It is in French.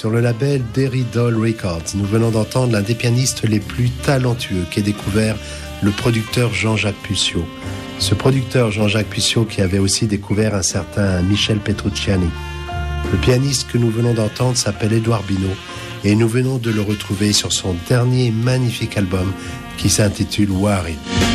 sur le label Derry Doll Records. Nous venons d'entendre l'un des pianistes les plus talentueux qu'ait découvert le producteur Jean-Jacques Pucciot. Ce producteur Jean-Jacques Pucciot qui avait aussi découvert un certain Michel Petrucciani. Le pianiste que nous venons d'entendre s'appelle Édouard Binot et nous venons de le retrouver sur son dernier magnifique album qui s'intitule Warid.